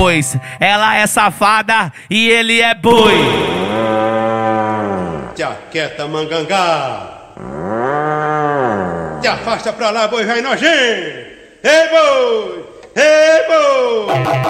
pois ela é safada e ele é boi. Te aquieta, mangangá. Te afasta pra lá, boi vai nojento. Ei, boi! Ei, boi!